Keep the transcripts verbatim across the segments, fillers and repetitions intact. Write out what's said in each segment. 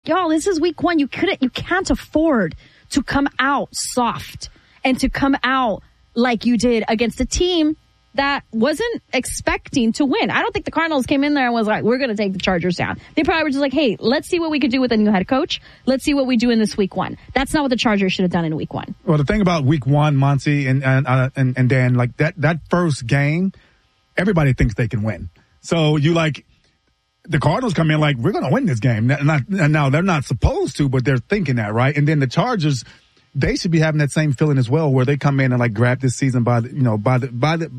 y'all, this is week one. You couldn't, you can't afford to come out soft and to come out like you did against a team that wasn't expecting to win. I don't think the Cardinals came in there and was like, we're going to take the Chargers down. They probably were just like, hey, let's see what we could do with a new head coach. Let's see what we do in this week one. That's not what the Chargers should have done in week one. Well, the thing about week one, Monty and and uh, and, and Dan, like that that first game, everybody thinks they can win. So you like the Cardinals come in like, we're going to win this game. Not, and now they're not supposed to, but they're thinking that, right? And then the Chargers, they should be having that same feeling as well, where they come in and like grab this season by the, you know, by the, by the,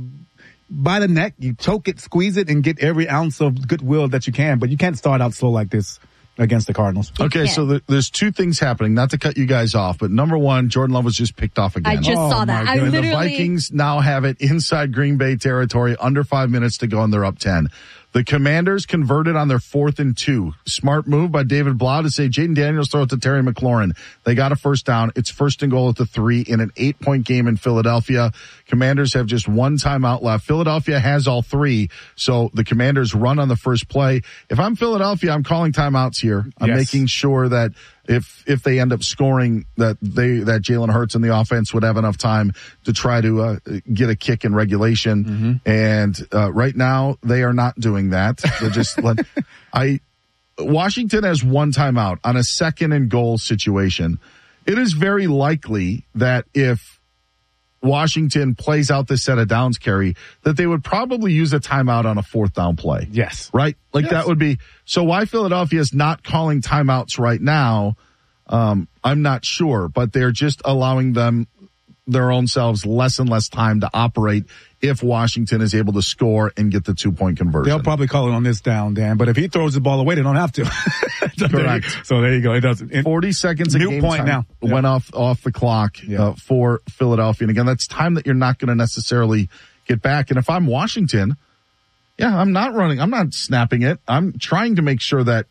by the neck, you choke it, squeeze it, and get every ounce of goodwill that you can. But you can't start out slow like this against the Cardinals. Okay, so the, there's two things happening, not to cut you guys off, but number one, Jordan Love was just picked off again. I just Oh, saw that. my I goodness. literally. The Vikings now have it inside Green Bay territory, under five minutes to go, and they're up ten. The Commanders converted on their fourth and two. Smart move by David Blau to say Jaden Daniels throw it to Terry McLaurin. They got a first down. It's first and goal at the three in an eight-point game in Philadelphia. Commanders have just one timeout left. Philadelphia has all three, so the Commanders run on the first play. If I'm Philadelphia, I'm calling timeouts here. I'm Yes. making sure that if if they end up scoring, that they that Jalen Hurts and the offense would have enough time to try to uh, get a kick in regulation. Mm-hmm. And uh, right now, they are not doing that. They're just let, I Washington has one timeout on a second and goal situation. It is very likely that if Washington plays out this set of downs carry, that they would probably use a timeout on a fourth down play. Yes. Right? Like Yes. that would be, so why Philadelphia is not calling timeouts right now, um, I'm not sure, but they're just allowing them, their own selves, less and less time to operate if Washington is able to score and get the two-point conversion. They'll probably call it on this down, Dan. But if he throws the ball away, they don't have to. Correct. So there you go. It doesn't. It, forty seconds of New game point time now. Yeah. went off off the clock Yeah. uh, for Philadelphia. And again, that's time that you're not going to necessarily get back. And if I'm Washington, yeah, I'm not running. I'm not snapping it. I'm trying to make sure that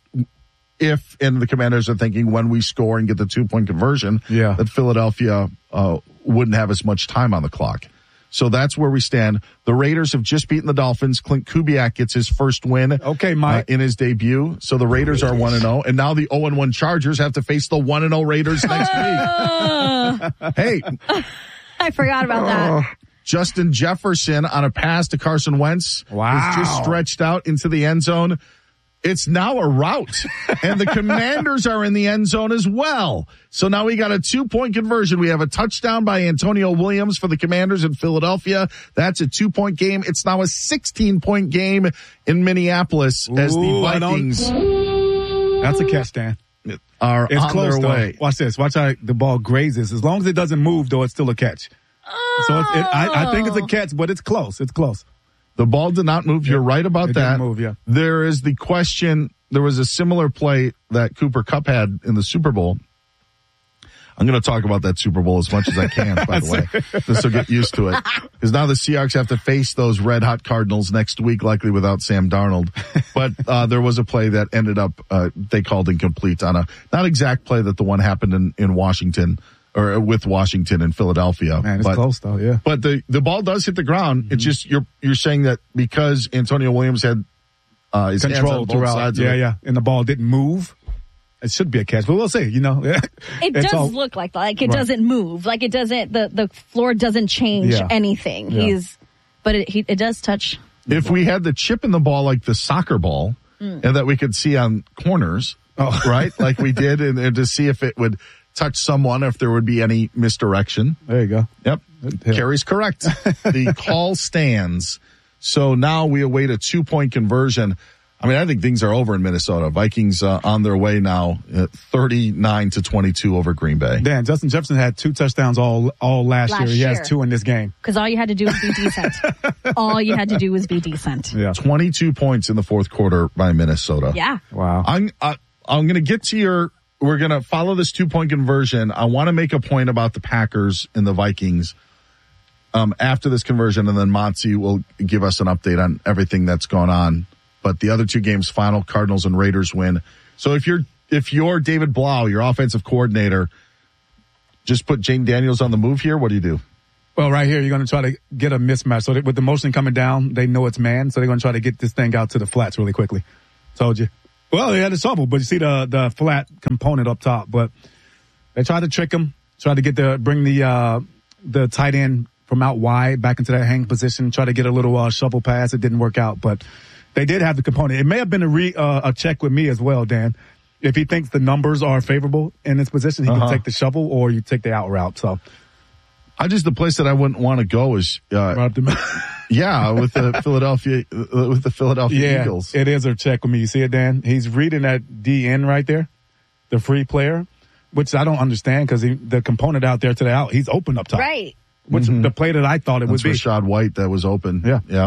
if, and the Commanders are thinking when we score and get the two-point conversion, Yeah. that Philadelphia uh, wouldn't have as much time on the clock. So that's where we stand. The Raiders have just beaten the Dolphins. Clint Kubiak gets his first win Okay, Mike. uh, in his debut. So the Raiders are one and oh. And now the oh and one Chargers have to face the one and oh Raiders next week. Hey, I forgot about that. Justin Jefferson on a pass to Carson Wentz Wow. is just stretched out into the end zone. It's now a rout, and the Commanders are in the end zone as well. So now we got a two-point conversion. We have a touchdown by Antonio Williams for the Commanders in Philadelphia. That's a two-point game. It's now a sixteen-point game in Minneapolis as the Ooh, I don't- Vikings That's a catch, Dan. are It's on close, their though. way. Watch this. Watch how the ball grazes. As long as it doesn't move, though, it's still a catch. So it's, it, I, I think it's a catch, but it's close. It's close. The ball did not move. You're right about It that. didn't move, yeah. There is the question. There was a similar play that Cooper Kupp had in the Super Bowl. I'm going to talk about that Super Bowl as much as I can, by the way. This will get used to it. Because now the Seahawks have to face those red-hot Cardinals next week, likely without Sam Darnold. But uh, there was a play that ended up, uh, they called incomplete on a, not exact play that the one happened in, in Washington, or with Washington and Philadelphia. Man, it's but, close, though, yeah. But the, the ball does hit the ground. Mm-hmm. It's just, you're, you're saying that because Antonio Williams had, uh, his hands on Control both throughout. sides of Yeah, it. yeah. And the ball didn't move. It should be a catch, but we'll see, you know. It It's does all- look like like it Right. doesn't move, like it doesn't. The the floor doesn't change Yeah. anything. Yeah. He's, but it he, it does touch. If we had the chip in the ball like the soccer ball, and that we could see on corners, Oh. right? Like we did, and, and to see if it would touch someone, if there would be any misdirection. There you go. Yep. Yeah. Carrie's correct. The call stands. So now we await a two-point conversion. I mean, I think things are over in Minnesota. Vikings uh, on their way now, uh, thirty-nine to twenty-two over Green Bay. Dan, Justin Jefferson had two touchdowns all all last, Last year. He year. has two in this game. Because all you had to do was be decent. All you had to do was be decent. Yeah. twenty-two points in the fourth quarter by Minnesota. Yeah. Wow. I'm uh, I'm going to get to your. We're going to follow this two point conversion. I want to make a point about the Packers and the Vikings um, after this conversion, and then Monty will give us an update on everything that's gone on. But the other two games, final, Cardinals and Raiders win. So if you're if you're David Blau, your offensive coordinator, just put Jaden Daniels on the move here. What do you do? Well, right here, you're going to try to get a mismatch. So that with the motion coming down, they know it's man. So they're going to try to get this thing out to the flats really quickly. Told you. Well, they had a shovel, but you see the the flat component up top. But they tried to trick him, tried to get the bring the uh, the tight end from out wide back into that hang position, try to get a little uh, shovel pass. It didn't work out, but they did have the component. It may have been a re, uh, a check with me as well, Dan. If he thinks the numbers are favorable in this position, he uh-huh. can take the shovel or you take the out route. So, I just the place that I wouldn't want to go is uh, yeah with the Philadelphia uh, with the Philadelphia yeah, Eagles. It is a check with me. You see it, Dan? He's reading that D N right there, the free player, which I don't understand because the component out there to the out, he's open up top. Right. Which mm-hmm. the play that I thought it That's would be. Rashad White that was open. Yeah. Yeah.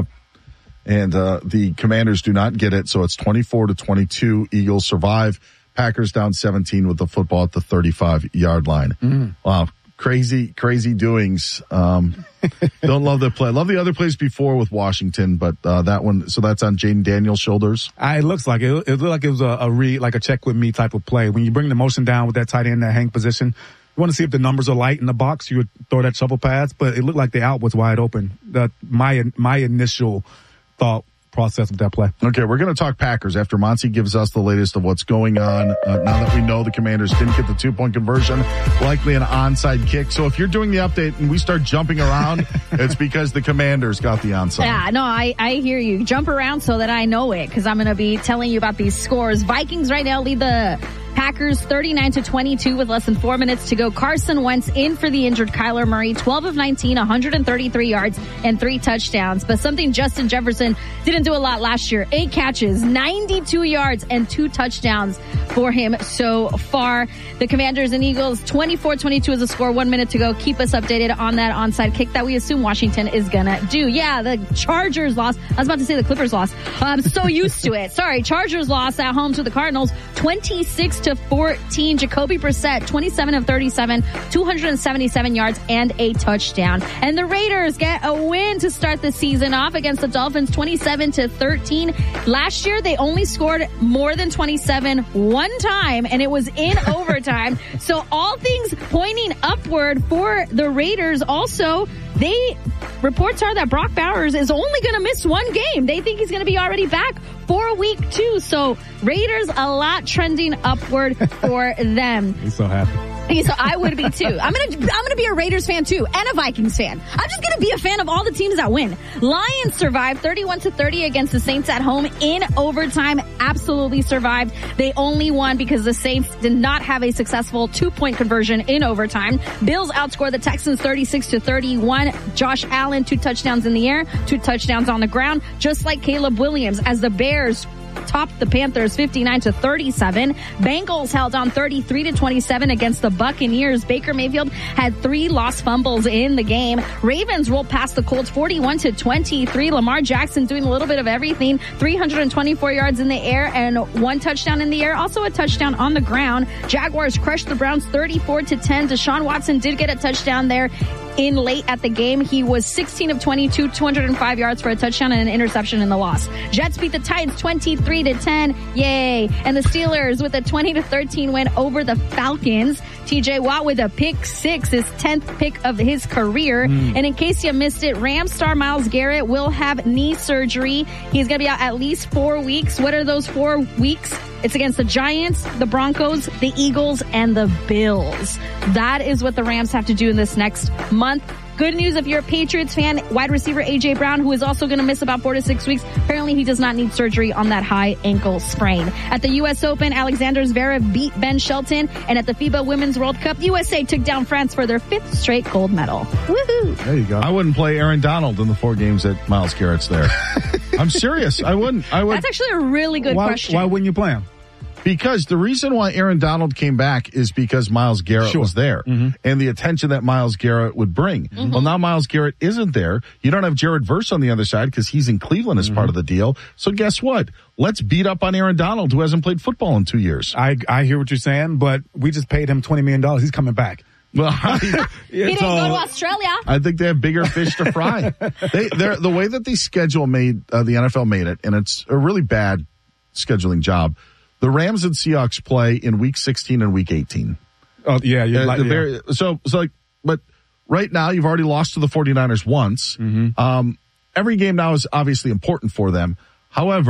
And, uh, the Commanders do not get it. So it's twenty-four to twenty-two. Eagles survive. Packers down seventeen with the football at the thirty-five yard line. Mm. Wow. Crazy, crazy doings. Um, don't love the play. Love the other plays before with Washington, but, uh, that one, so that's on Jaden Daniels' shoulders. I, it looks like it, it looked like it was a, a read, like a check with me type of play. When you bring the motion down with that tight end, that hang position, you want to see if the numbers are light in the box. You would throw that shovel pass, but it looked like the out was wide open. That my my initial thought process of that play. Okay, we're going to talk Packers after Monty gives us the latest of what's going on. Uh, now that we know the Commanders didn't get the two-point conversion, likely an onside kick. So if you're doing the update and we start jumping around, it's because the Commanders got the onside. Yeah, no, I, I hear you. Jump around so that I know it because I'm going to be telling you about these scores. Vikings right now lead the Packers thirty-nine to twenty-two with less than four minutes to go. Carson Wentz in for the injured Kyler Murray, twelve of nineteen, one hundred thirty-three yards and three touchdowns. But something Justin Jefferson didn't do a lot last year. Eight catches, ninety-two yards and two touchdowns for him so far. The Commanders and Eagles twenty-four twenty-two is the score. One minute to go. Keep us updated on that onside kick that we assume Washington is gonna do. Yeah, the Chargers lost. I was about to say the Clippers lost. I'm so used to it. Sorry, Chargers lost at home to the Cardinals, twenty-six to fourteen. Jacoby Brissett, twenty-seven of thirty-seven, two hundred seventy-seven yards and a touchdown. And the Raiders get a win to start the season off against the Dolphins, twenty-seven to thirteen. Last year, they only scored more than twenty-seven one time, and it was in overtime. So all things pointing upward for the Raiders. Also, they reports are that Brock Bowers is only going to miss one game. They think he's going to be already back for week two. So Raiders a lot trending upward for them. He's so happy. So I would be too. I'm gonna, I'm gonna be a Raiders fan too, and a Vikings fan. I'm just gonna be a fan of all the teams that win. Lions survived thirty-one to thirty against the Saints at home in overtime. Absolutely survived. They only won because the Saints did not have a successful two-point conversion in overtime. Bills outscored the Texans thirty-six to thirty-one. Josh Allen, two touchdowns in the air, two touchdowns on the ground, just like Caleb Williams as the Bears topped the Panthers fifty-nine to thirty-seven. Bengals held on thirty-three to twenty-seven against the Buccaneers. Baker Mayfield had three lost fumbles in the game. Ravens rolled past the Colts forty-one to twenty-three. Lamar Jackson doing a little bit of everything. three hundred twenty-four yards in the air and one touchdown in the air. Also a touchdown on the ground. Jaguars crushed the Browns thirty-four to ten. Deshaun Watson did get a touchdown there in late at the game. He was sixteen of twenty-two, two hundred five yards for a touchdown and an interception in the loss. Jets beat the Titans twenty-three to ten. Yay. And the Steelers with a twenty to thirteen win over the Falcons. T J Watt with a pick six, his tenth pick of his career. Mm. And in case you missed it, Rams star Myles Garrett will have knee surgery. He's going to be out at least four weeks. What are those four weeks? It's against the Giants, the Broncos, the Eagles, and the Bills. That is what the Rams have to do in this next month. Good news if you're a Patriots fan, wide receiver A J Brown, who is also going to miss about four to six weeks. Apparently he does not need surgery on that high ankle sprain. At the U S Open, Alexander Zverev beat Ben Shelton. And at the FIBA Women's World Cup, U S A took down France for their fifth straight gold medal. Woohoo! There you go. I wouldn't play Aaron Donald in the four games that Myles Garrett's there. I'm serious. I wouldn't. I would. That's actually a really good why, question. Why wouldn't you play him? Because the reason why Aaron Donald came back is because Myles Garrett sure. was there mm-hmm. and the attention that Myles Garrett would bring. Mm-hmm. Well, now Myles Garrett isn't there. You don't have Jared Verse on the other side because he's in Cleveland as mm-hmm. part of the deal. So guess what? Let's beat up on Aaron Donald, who hasn't played football in two years. I, I hear what you're saying, but we just paid him twenty million dollars. He's coming back. Well, he didn't so, go to Australia. I think they have bigger fish to fry. they, they're, the way that the schedule made, uh, the N F L made it, and it's a really bad scheduling job. The Rams and Seahawks play in week sixteen and week eighteen. Oh, yeah. You're uh, like, the yeah. very, so, so like, but right now you've already lost to the 49ers once. Mm-hmm. Um, every game now is obviously important for them. However,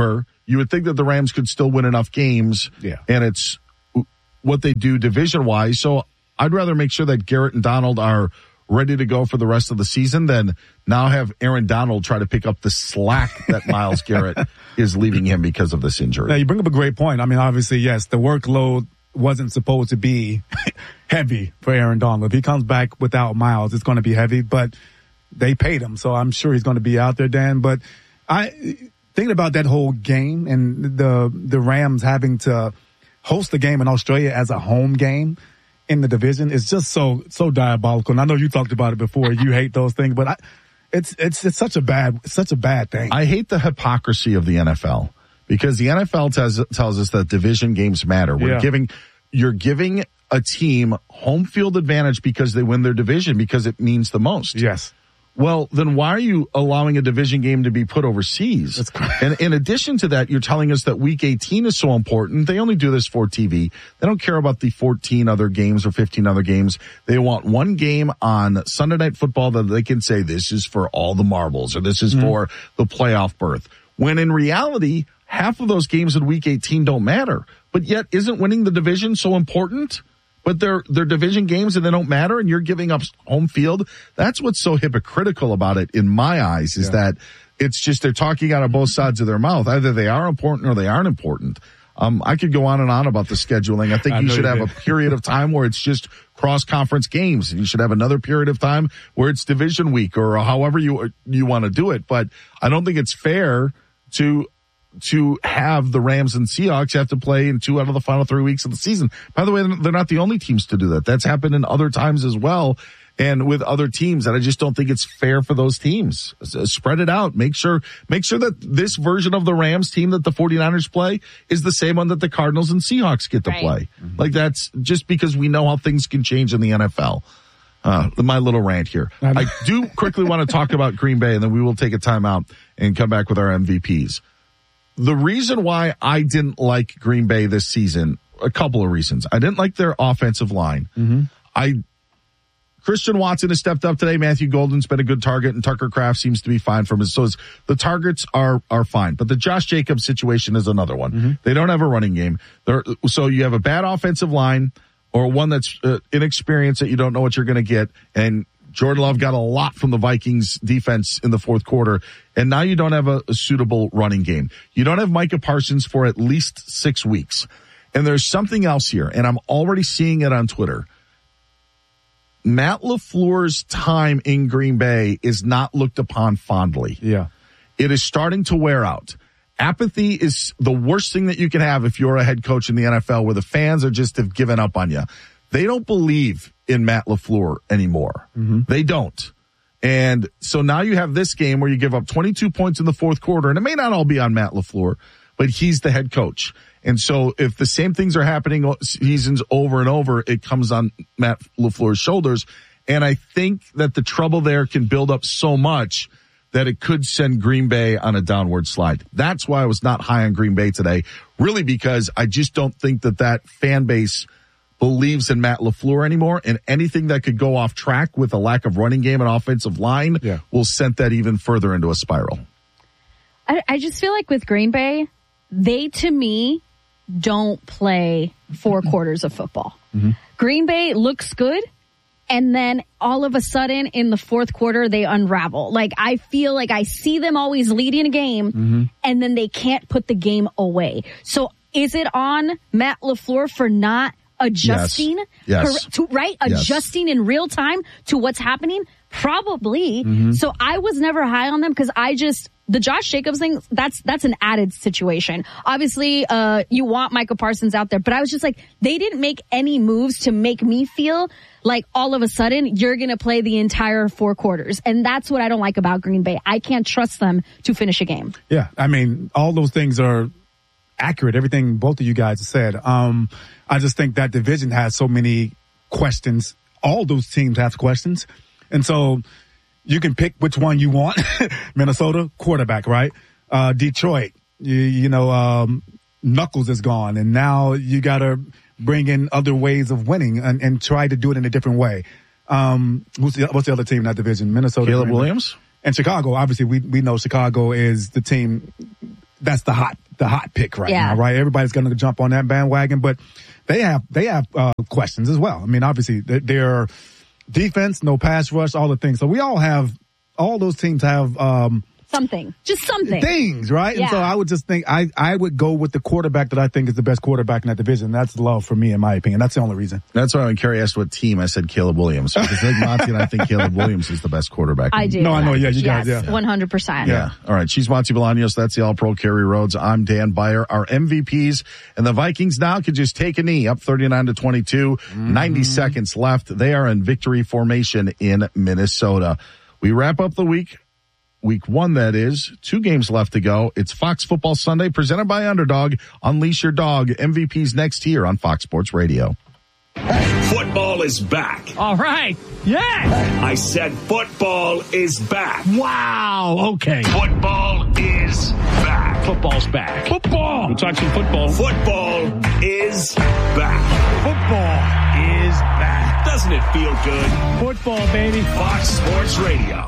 you would think that the Rams could still win enough games. Yeah. And it's what they do division-wise. So I'd rather make sure that Garrett and Donald are ready to go for the rest of the season than now have Aaron Donald try to pick up the slack that Myles Garrett is leaving him because of this injury. Now, you bring up a great point. I mean, obviously, yes, the workload wasn't supposed to be heavy for Aaron Donald. If he comes back without Myles, it's going to be heavy, but they paid him, so I'm sure he's going to be out there, Dan. But I thinking about that whole game and the the Rams having to host the game in Australia as a home game in the division is just so so diabolical. And I know you talked about it before. You hate those things, but I, it's it's it's such a bad such a bad thing. I hate the hypocrisy of the N F L because the N F L tells tells us that division games matter. We're Yeah. giving you're giving a team home field advantage because they win their division because it means the most. Yes. Well, then why are you allowing a division game to be put overseas? That's correct. And in addition to that, you're telling us that week eighteen is so important. They only do this for T V. They don't care about the fourteen other games or fifteen other games. They want one game on Sunday Night Football that they can say this is for all the marbles or this is mm-hmm. for the playoff berth. When in reality, half of those games in week eighteen don't matter. But yet, isn't winning the division so important? But they're, they're division games and they don't matter and you're giving up home field. That's what's so hypocritical about it in my eyes is yeah. that it's just they're talking out of both sides of their mouth. Either they are important or they aren't important. Um, I could go on and on about the scheduling. I think I you should you have did. a period of time where it's just cross-conference games. And you should have another period of time where it's division week or however you, you want to do it. But I don't think it's fair to to have the Rams and Seahawks have to play in two out of the final three weeks of the season. By the way, they're not the only teams to do that. That's happened in other times as well and with other teams. And I just don't think it's fair for those teams. Spread it out. Make sure, make sure that this version of the Rams team that the 49ers play is the same one that the Cardinals and Seahawks get to right. play. Mm-hmm. Like that's just because we know how things can change in the N F L. Uh, my little rant here. I do quickly want to talk about Green Bay and then we will take a timeout and come back with our M V Ps. The reason why I didn't like Green Bay this season, a couple of reasons. I didn't like their offensive line. Mm-hmm. I, Christian Watson has stepped up today. Matthew Golden's been a good target and Tucker Kraft seems to be fine from his. So it's, the targets are, are fine. But the Josh Jacobs situation is another one. Mm-hmm. They don't have a running game. They're, so you have a bad offensive line or one that's uh, inexperienced that you don't know what you're going to get. And Jordan Love got a lot from the Vikings defense in the fourth quarter, and now you don't have a, a suitable running game. You don't have Micah Parsons for at least six weeks. And there's something else here, and I'm already seeing it on Twitter. Matt LaFleur's time in Green Bay is not looked upon fondly. Yeah. It is starting to wear out. Apathy is the worst thing that you can have if you're a head coach in the N F L where the fans are just have given up on you. They don't believe in Matt LaFleur anymore. Mm-hmm. They don't. And so now you have this game where you give up twenty-two points in the fourth quarter, and it may not all be on Matt LaFleur, but he's the head coach. And so if the same things are happening seasons over and over, it comes on Matt LaFleur's shoulders. And I think that the trouble there can build up so much that it could send Green Bay on a downward slide. That's why I was not high on Green Bay today, really because I just don't think that that fan base believes in Matt LaFleur anymore, and anything that could go off track with a lack of running game and offensive line yeah. will send that even further into a spiral. I, I just feel like with Green Bay, they, to me, don't play four quarters of football. Mm-hmm. Green Bay looks good, and then all of a sudden in the fourth quarter, they unravel. Like, I feel like I see them always leading a game, mm-hmm. and then they can't put the game away. So is it on Matt LaFleur for not adjusting, yes. Yes. To, right? Yes. Adjusting in real time to what's happening? Probably. Mm-hmm. So I was never high on them because I just, the Josh Jacobs thing, that's, that's an added situation. Obviously, uh, you want Micah Parsons out there, but I was just like, they didn't make any moves to make me feel like all of a sudden you're going to play the entire four quarters. And that's what I don't like about Green Bay. I can't trust them to finish a game. Yeah. I mean, all those things are accurate. Everything both of you guys have said. Um, I just think that division has so many questions. All those teams have questions. And so you can pick which one you want. Minnesota, quarterback, right? Uh, Detroit, you, you know, um, Knuckles is gone. And now you got to bring in other ways of winning and, and try to do it in a different way. Um, who's the, what's the other team in that division? Minnesota. Caleb Williams. And Chicago. Obviously, we, we know Chicago is the team. That's the hot the hot pick right Yeah. now, right? Everybody's going to jump on that bandwagon, but they have they have uh, questions as well. I mean, obviously, their defense, no pass rush, all the things. So we all have, all those teams have um, something, just something things, right? Yeah. And so I would just think I I would go with the quarterback that I think is the best quarterback in that division. That's Love for me, in my opinion. That's the only reason. That's why when Kerry asked what team, I said Caleb Williams. Because I think Monty and I think Caleb Williams is the best quarterback. I do. No, I know. Yeah, you guys. Yes, Yeah, one hundred percent. Yeah. All right. She's Monty Bolaños. That's the All-Pro Kerry Rhodes. I'm Dan Beyer. Our M V Ps and the Vikings now could just take a knee, up thirty-nine to twenty-two. Mm. ninety seconds left. They are in victory formation in Minnesota. We wrap up the week. Week one, that is. Two games left to go. It's Fox Football Sunday, presented by Underdog. Unleash your dog. M V Ps next here on Fox Sports Radio. Football is back. All right. Yes. I said football is back. Wow. Okay. Football is back. Football's back. Football. We'll talk some football. Football is back. Football is back. Doesn't it feel good? Football, baby. Fox Sports Radio.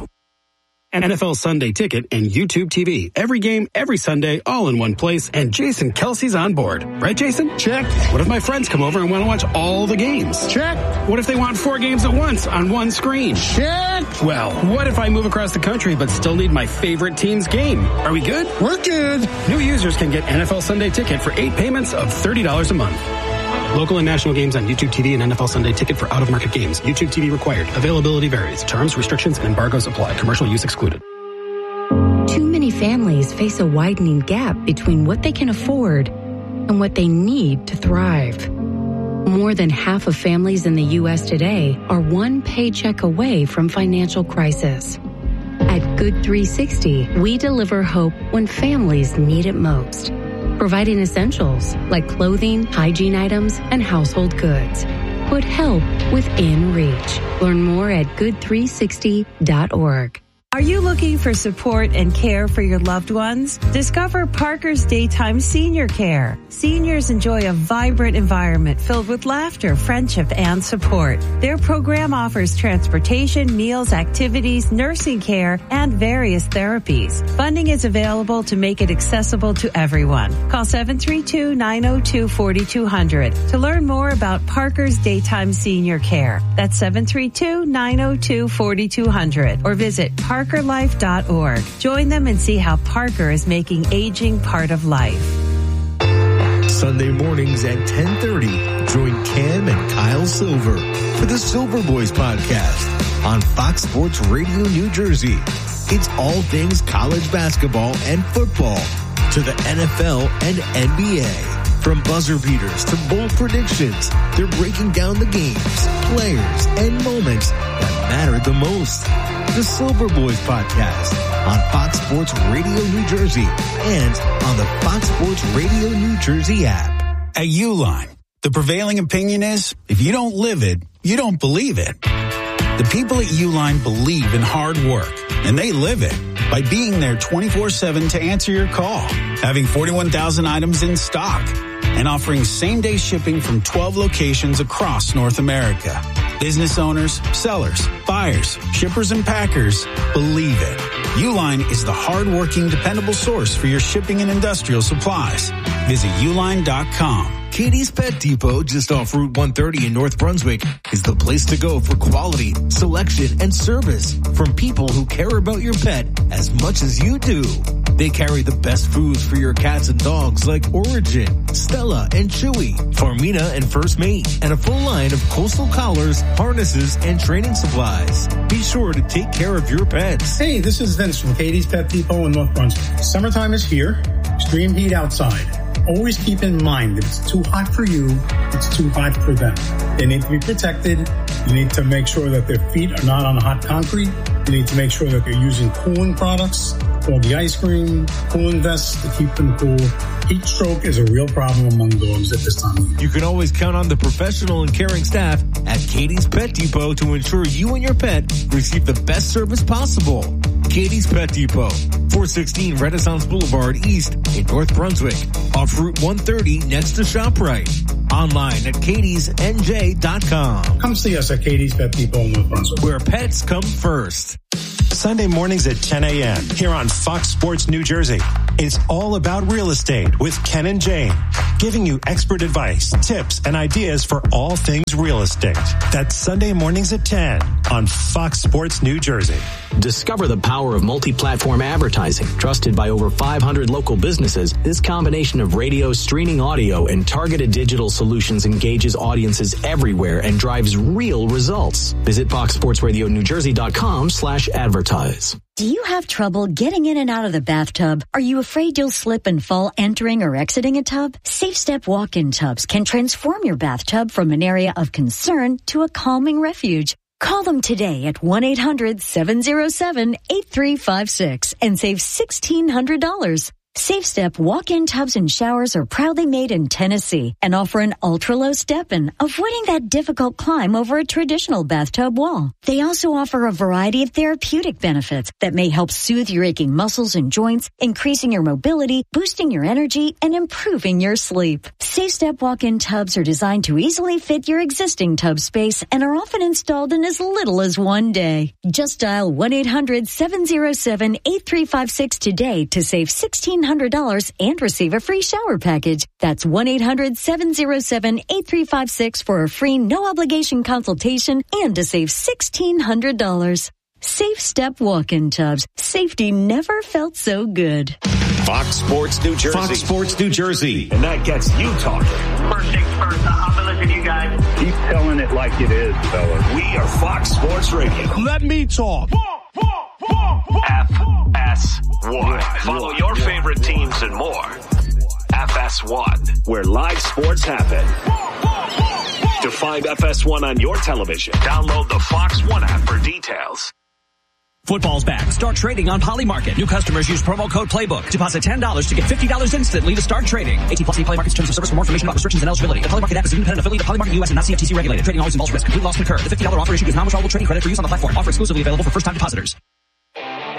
N F L Sunday Ticket and YouTube T V. Every game, every Sunday, all in one place. And Jason Kelsey's on board. Right, Jason? Check. What if my friends come over and want to watch all the games? Check. What if they want four games at once on one screen? Check. Well, what if I move across the country but still need my favorite team's game? Are we good? We're good. New users can get N F L Sunday Ticket for eight payments of thirty dollars a month. Local and national games on YouTube T V and N F L Sunday Ticket for out-of-market games. YouTube T V required. Availability varies. Terms, restrictions, and embargoes apply. Commercial use excluded. Too many families face a widening gap between what they can afford and what they need to thrive. More than half of families in the U S today are one paycheck away from financial crisis. At Good three sixty, we deliver hope when families need it most, providing essentials like clothing, hygiene items, and household goods. Put help within reach. Learn more at good three sixty dot org. Are you looking for support and care for your loved ones? Discover Parker's Daytime Senior Care. Seniors enjoy a vibrant environment filled with laughter, friendship, and support. Their program offers transportation, meals, activities, nursing care, and various therapies. Funding is available to make it accessible to everyone. Call seven three two, nine oh two, four two zero zero to learn more about Parker's Daytime Senior Care. That's seven three two, nine oh two, four two zero zero or visit parker life dot org. Join them and see how Parker is making aging part of life. Sunday mornings at ten thirty, join Cam and Kyle Silver for the Silver Boys podcast on Fox Sports Radio New Jersey. It's all things college basketball and football to the N F L and N B A. From buzzer beaters to bold predictions, they're breaking down the games, players, and moments that matter the most. The Silver Boys podcast on Fox Sports Radio New Jersey and on the Fox Sports Radio New Jersey app. At Uline, the prevailing opinion is if you don't live it, you don't believe it. The people at Uline believe in hard work, and they live it by being there twenty-four seven to answer your call, having forty-one thousand items in stock, and offering same-day shipping from twelve locations across North America. Business owners, sellers, buyers, shippers, and packers believe it. Uline is the hard-working, dependable source for your shipping and industrial supplies. Visit uline dot com. Katie's Pet Depot, just off Route one thirty in North Brunswick, is the place to go for quality, selection, and service from people who care about your pet as much as you do. They carry the best foods for your cats and dogs like Origin, Stella, and Chewy, Farmina, and First Mate, and a full line of coastal collars, harnesses, and training supplies. Be sure to take care of your pets. Hey, this is Vince from Katie's Pet Depot in North Brunswick. Summertime is here. Extreme heat outside. Always keep in mind that it's too hot for you, it's too hot for them. They need to be protected. You need to make sure that their feet are not on hot concrete. You need to make sure that they're using cooling products, all the ice cream, cooling vests to keep them cool. Heat stroke is a real problem among dogs at this time of year. You can always count on the professional and caring staff at Katie's Pet Depot to ensure you and your pet receive the best service possible. Katie's Pet Depot, four sixteen Renaissance Boulevard East in North Brunswick, off Route one thirty next to ShopRite. Online at katies n j dot com. Come see us at Katie's Pet Depot in North Brunswick, where pets come first. Sunday mornings at ten a.m. here on Fox Sports New Jersey. It's all about real estate with Ken and Jane, giving you expert advice, tips, and ideas for all things real estate. That's Sunday mornings at ten on Fox Sports New Jersey. Discover the power of multi-platform advertising. Trusted by over five hundred local businesses, this combination of radio, streaming audio, and targeted digital solutions engages audiences everywhere and drives real results. Visit fox sports radio new jersey dot com slash advertise. Do you have trouble getting in and out of the bathtub? Are you afraid you'll slip and fall entering or exiting a tub? Safe Step walk-in tubs can transform your bathtub from an area of concern to a calming refuge. Call them today at one eight hundred seven oh seven eight three five six and save sixteen hundred dollars. Safe Step walk-in tubs and showers are proudly made in Tennessee and offer an ultra-low step-in, avoiding that difficult climb over a traditional bathtub wall. They also offer a variety of therapeutic benefits that may help soothe your aching muscles and joints, increasing your mobility, boosting your energy, and improving your sleep. Safe Step walk-in tubs are designed to easily fit your existing tub space and are often installed in as little as one day. Just dial one eight hundred seven oh seven eight three five six today to save sixteen hundred dollars and receive a free shower package. That's one eight hundred seven oh seven eight three five six for a free no-obligation consultation and to save sixteen hundred dollars. Safe Step walk-in tubs. Safety never felt so good. Fox Sports New Jersey. Fox Sports New Jersey. And that gets you talking. First things first, I'm going to listen to you guys. Keep telling it like it is, fellas. We are Fox Sports Radio. Let me talk. F S one. Follow your favorite teams and more. F S one, where live sports happen. To find F S one on your television, download the Fox One app for details. Football's back. Start trading on Polymarket. New customers use promo code Playbook. Deposit ten dollars to get fifty dollars instantly to start trading. eighteen plus Polymarket's terms of service. For more information about restrictions and eligibility. The Polymarket app is an independent affiliate of Polymarket U S and not C F T C regulated. Trading always involves risk. Complete loss can occur. The fifty dollars offer issued is non-withdrawable trading credit for use on the platform. Offer exclusively available for first-time depositors.